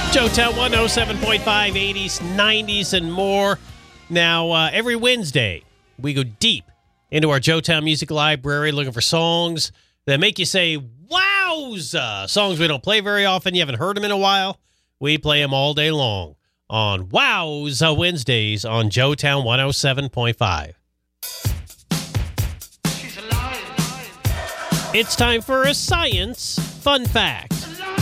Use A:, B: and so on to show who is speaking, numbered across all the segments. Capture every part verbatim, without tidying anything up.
A: Joetown one oh seven point five, eighties, nineties, and more. Now, uh, every Wednesday, we go deep into our Joetown Music Library looking for songs that make you say, wowza! Songs we don't play very often. You haven't heard them in a while. We play them all day long on Wowza Wednesdays on Joetown one oh seven point five. It's time for a science fun fact.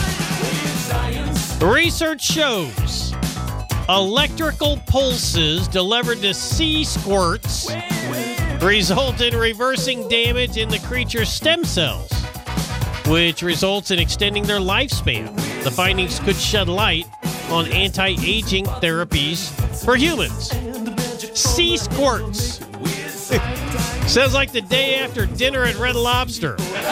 A: Research shows electrical pulses delivered to sea squirts result in reversing damage in the creature's stem cells, which results in extending their lifespan. The findings could shed light on anti-aging therapies for humans. Sea squirts. Sounds like the day after dinner at Red Lobster.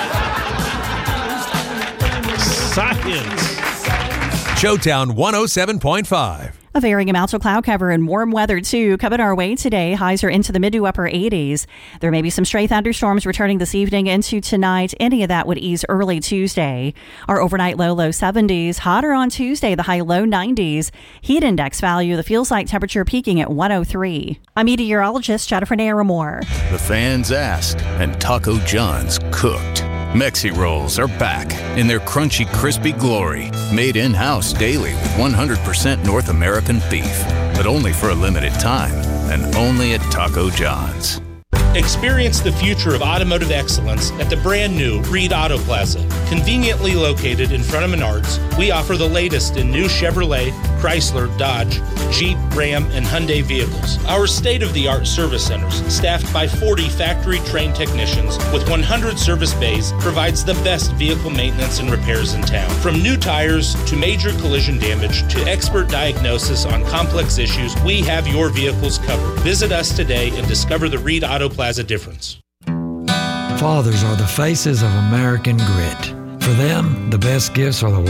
A: Science.
B: Joetown one oh seven point five.
C: A varying amounts of cloud cover and warm weather, too, coming our way today. Highs are into the mid to upper eighties. There may be some stray thunderstorms returning this evening into tonight. Any of that would ease early Tuesday. Our overnight low, low seventies. Hotter on Tuesday, the high, low nineties. Heat index value, the feels like temperature peaking at one oh three. I'm meteorologist Jennifer Naramore.
D: The fans asked, and Taco John's cooked. Mexi Rolls are back in their crunchy, crispy glory. Made in-house daily with one hundred percent North American beef. But only for a limited time, and only at Taco John's.
E: Experience the future of automotive excellence at the brand new Reed Auto Plaza. Conveniently located in front of Menards, we offer the latest in new Chevrolet, Chrysler, Dodge, Jeep, Ram, and Hyundai vehicles. Our state-of-the-art service centers, staffed by forty factory-trained technicians with one hundred service bays, provides the best vehicle maintenance and repairs in town. From new tires to major collision damage to expert diagnosis on complex issues, we have your vehicles covered. Visit us today and discover the Reed Auto Plaza difference.
F: Fathers are the faces of American grit. For them, the best gifts are the